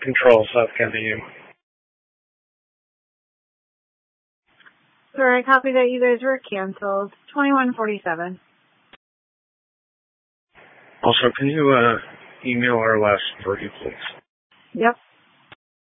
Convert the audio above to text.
Control, South County. Sir, I copy that you guys were canceled. 2147. Also, can you email our last three, please? Yep.